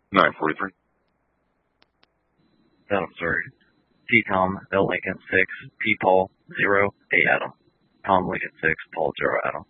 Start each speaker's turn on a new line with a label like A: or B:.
A: 943.
B: Adam, sorry. T Tom, L Lincoln 6, P Paul 0, A Adam. Tom Lincoln 6, Paul 0 Adam.